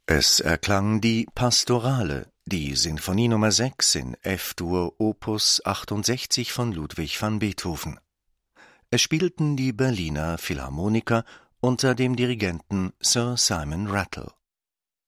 Es erklang die Pastorale, die Sinfonie Nr. 6 in F-Dur Opus 68 von Ludwig van Beethoven. Es spielten die Berliner Philharmoniker unter dem Dirigenten Sir Simon Rattle.